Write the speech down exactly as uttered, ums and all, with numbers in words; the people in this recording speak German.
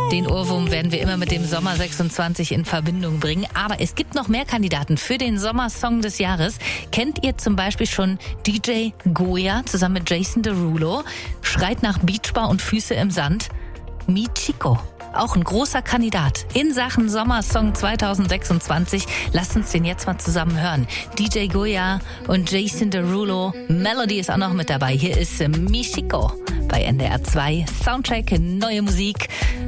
Den Ohrwurm werden wir immer mit dem Sommer sechsundzwanzig in Verbindung bringen. Aber es gibt noch mehr Kandidaten für den Sommersong des Jahres. Kennt ihr zum Beispiel schon D J Goya zusammen mit Jason Derulo? Schreit nach Beachbar und Füße im Sand. Mi Chico. Auch ein großer Kandidat in Sachen Sommersong zwanzig sechsundzwanzig. Lasst uns den jetzt mal zusammen hören. D J Goya und Jason Derulo. Melody ist auch noch mit dabei. Hier ist Mi Chico bei N D R zwei. Soundtrack, neue Musik.